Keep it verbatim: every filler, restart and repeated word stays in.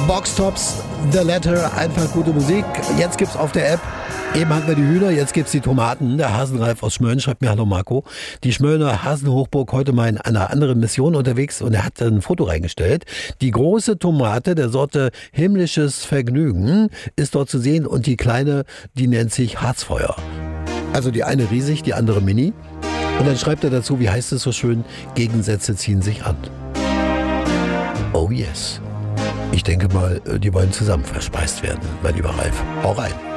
Box Tops, The Letter, einfach gute Musik. Jetzt gibt's auf der App, eben hatten wir die Hühner, jetzt gibt's die Tomaten. Der Hasenreif aus Schmölln schreibt mir, hallo Marco, die Schmöllner Hasenhochburg heute mal in einer anderen Mission unterwegs und er hat ein Foto reingestellt. Die große Tomate der Sorte Himmlisches Vergnügen ist dort zu sehen und die kleine, die nennt sich Harzfeuer. Also die eine riesig, die andere mini. Und dann schreibt er dazu, wie heißt es so schön, Gegensätze ziehen sich an. Oh yes. Ich denke mal, die wollen zusammen verspeist werden, mein lieber Ralf. Hau rein.